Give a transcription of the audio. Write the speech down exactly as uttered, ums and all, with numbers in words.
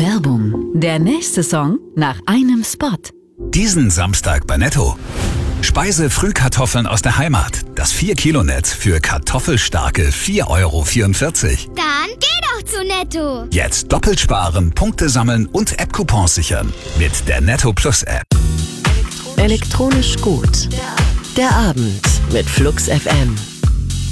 Werbung. Der nächste Song nach einem Spot. Diesen Samstag bei Netto. Speise-Frühkartoffeln aus der Heimat. Das vier Kilo Netz für kartoffelstarke vier Euro vierundvierzig. Dann geh doch zu Netto. Jetzt doppelt sparen, Punkte sammeln und App-Coupons sichern. Mit der Netto Plus App. Elektronisch gut. Der Abend mit Flux F M.